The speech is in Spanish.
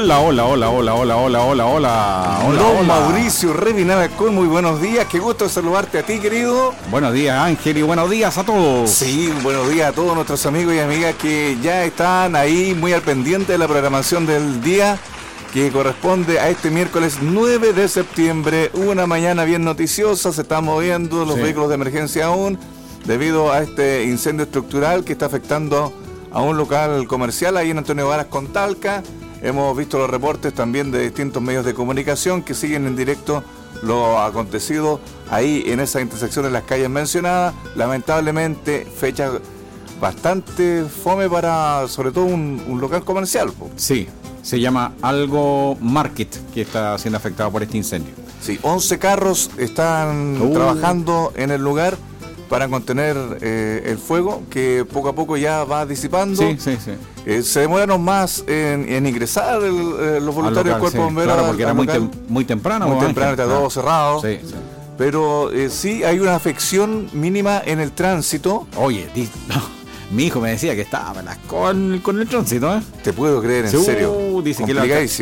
Hola. Mauricio Revinavacón, muy buenos días, qué gusto saludarte a ti, querido. Buenos días, Ángel, y buenos días a todos. Sí, buenos días a todos nuestros amigos y amigas que ya están ahí muy al pendiente de la programación del día que corresponde a este miércoles 9 de septiembre, una mañana bien noticiosa. Se están moviendo los vehículos de emergencia aún debido a este incendio estructural que está afectando a un local comercial ahí en Antonio Varas con Talca. Hemos visto los reportes también de distintos medios de comunicación que siguen en directo lo acontecido ahí en esa intersección de las calles mencionadas. Lamentablemente, fecha bastante fome para sobre todo un local comercial. Sí, se llama Algo Market, que está siendo afectado por este incendio. Sí, 11 carros están trabajando en el lugar para contener el fuego, que poco a poco ya va disipando. Sí. Se demoraron más en ingresar los voluntarios del Cuerpo de Bomberos. Claro, porque era muy temprano. Muy temprano, está todo cerrado. Sí. Pero sí hay una afección mínima en el tránsito. Oye, mi hijo me decía que estaba con el tránsito, ¿eh? Te puedo creer, en serio. Dice que